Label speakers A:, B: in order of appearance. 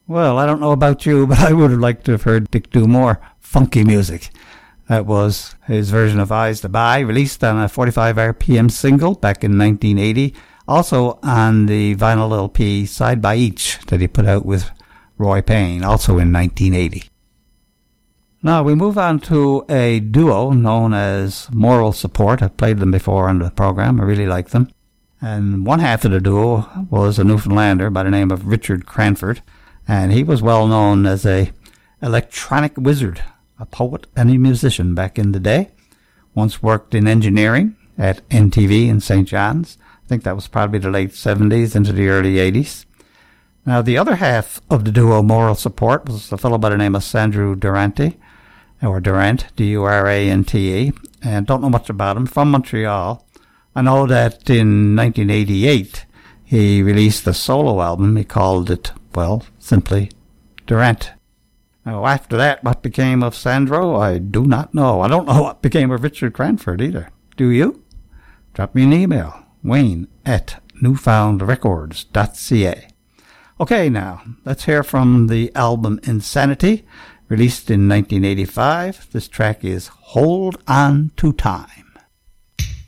A: Well, I don't know about you, but I would have liked to have heard Dick do more funky music. That was his version of Eyes to Buy, released on a 45 RPM single back in 1980. Also on the vinyl LP Side by Each that he put out with Roy Payne, also in 1980. Now we move on to a duo known as Moral Support. I've played them before on the program. I really like them. And one half of the duo was a Newfoundlander by the name of Richard Cranford. And he was well known as a electronic wizard, a poet and a musician back in the day. Once worked in engineering at NTV in St. John's. I think that was probably the late 70s into the early 80s. Now, the other half of the duo Moral Support was a fellow by the name of Sandro Durante, or Durant, D-U-R-A-N-T-E, and don't know much about him, from Montreal. I know that in 1988, he released a solo album. He called it, well, simply Durant. Now, after that, what became of Sandro, I do not know. I don't know what became of Richard Cranford either. Do you? Drop me an email, wayne@newfoundrecords.ca. Okay, now, let's hear from the album Insanity, released in 1985. This track is Hold On to Time.